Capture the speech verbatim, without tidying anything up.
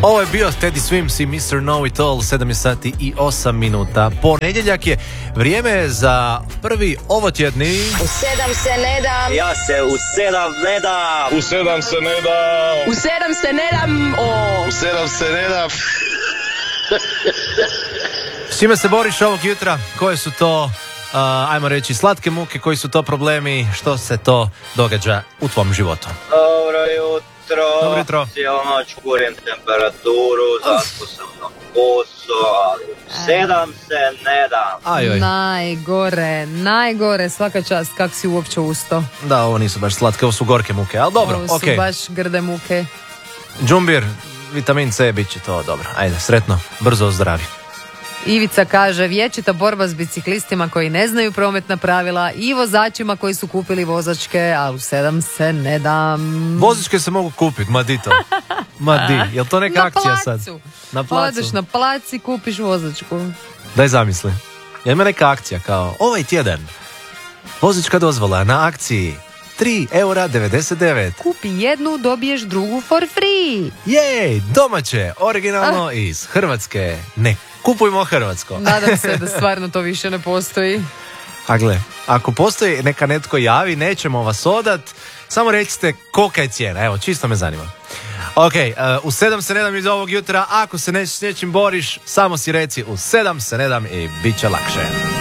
Ovo je bio Teddy Swims i mister Know It All, sedam je sati i osam minuta. Ponedjeljak je, vrijeme je za prvi ovotjedni... U sedam se ne dam. Ja se u sedam ne dam. U sedam se ne dam. U sedam se ne dam. O. U sedam se ne dam. S čime se boriš ovog jutra? Koje su to, uh, ajmo reći, slatke muke? Koji su to problemi? Što se to događa u tvom životu? Dobro jutro. Dobro jutro. Cijelu noć kurim temperaturu, zato sam na posao, ali u sedam se ne dam. Ajoj. Najgore, najgore, svaka čast, kak si uopće usto. Da, ovo nisu baš slatke, ovo su gorke muke, ali dobro, Ovo su okej. baš grde muke. Džumbir, vitamin C, bit će to dobro. Ajde, sretno, brzo ozdravi. Ivica kaže, vječita borba s biciklistima koji ne znaju prometna pravila i vozačima koji su kupili vozačke, a u sedam se ne dam. Vozačke se mogu kupiti, ma di to? Ma di, jel to neka Na akcija placu. sad? Na placu. Odeš na plac i kupiš vozačku. Daj zamisli. Jel ima neka akcija kao ovaj tjedan? Vozačka dozvola na akciji tri eura devedeset devet. Kupi jednu, dobiješ drugu for free. Jej, domaće, originalno iz Hrvatske. Ne, kupujmo hrvatsko. Nadam se da stvarno to više ne postoji. A gle, ako postoji, neka netko javi, nećemo vas odat, samo recite kolika je cijena, evo, čisto me zanima. Ok, uh, u sedam se ne dam iz ovog jutra, ako se ne, s nečim boriš, samo si reci u sedam se ne dam i bit će lakše.